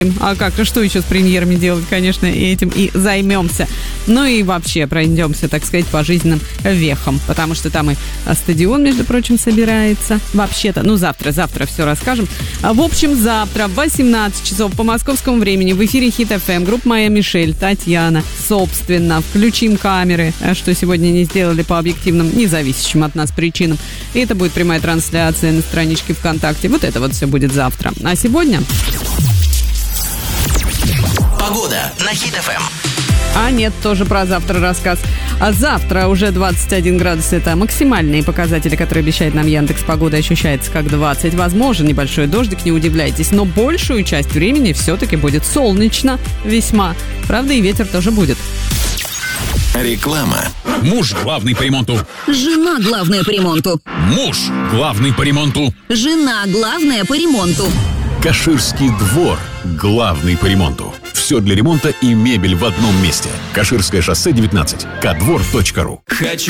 А как? А что еще с премьерами делать? Конечно, этим и займемся. Ну и вообще пройдемся, так сказать, по жизненным вехам. Потому что там и стадион, между прочим, собирается. Вообще-то, завтра все расскажем. В общем, завтра в 18 часов по московскому времени в эфире Хит ФМ. Группа «Моя Мишель», Татьяна. Собственно, включим камеры, что сегодня не сделали по объективным, независящим от нас причинам. И это будет прямая трансляция на страничке ВКонтакте. Вот это вот все будет завтра. А сегодня... Погода на Хит ФМ. А нет, тоже про завтра рассказ. А завтра уже 21 градус. Это максимальные показатели, которые обещает нам Яндекс.Погода. Ощущается как 20. Возможен небольшой дождик, не удивляйтесь. Но большую часть времени все-таки будет солнечно весьма. Правда, и ветер тоже будет. Реклама. Муж главный по ремонту. Жена главная по ремонту. Муж главный по ремонту. Жена главная по ремонту. Каширский двор главный по ремонту. Все для ремонта и мебель в одном месте. Каширское шоссе 19. Кадвор.ру. Хочу